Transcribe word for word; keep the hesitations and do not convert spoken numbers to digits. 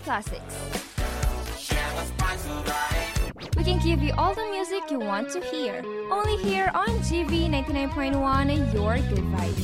classics. We can give you all the music you want to hear. Only here on G V ninety-nine point one, Your Good Vibes.